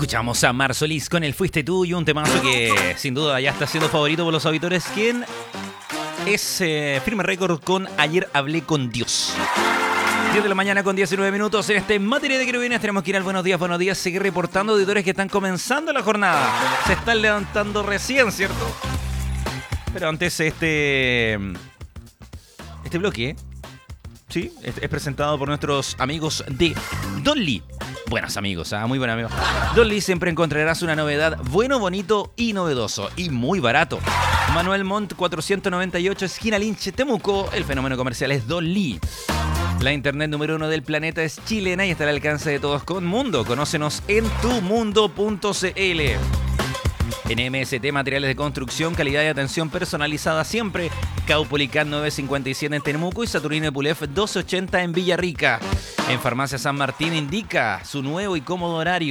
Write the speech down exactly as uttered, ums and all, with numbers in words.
Escuchamos a Mar Solís con el Fuiste Tú y un temazo que sin duda ya está siendo favorito por los auditores. ¿Quién es eh, Firme Récord con Ayer Hablé con Dios? diez de la mañana con diecinueve minutos. En este materia de querubines tenemos que ir al Buenos Días, Buenos Días. Seguir reportando auditores que están comenzando la jornada. Se están levantando recién, ¿cierto? Pero antes este... Este bloque, sí, es, es presentado por nuestros amigos de Don Lee. Buenos amigos, ¿eh? Muy buen amigo. Don Lee siempre encontrarás una novedad bueno, bonito y novedoso. Y muy barato. Manuel Montt cuatrocientos noventa y ocho, esquina Lince, Temuco. El fenómeno comercial es Don Lee. La internet número uno del planeta es chilena y está al alcance de todos con Mundo. Conócenos en tu mundo punto c l. En M S T Materiales de Construcción, calidad y atención personalizada siempre. Caupolicán novecientos cincuenta y siete en Temuco y Saturnino Epulef doscientos ochenta en Villarrica. En Farmacia San Martín indica su nuevo y cómodo horario.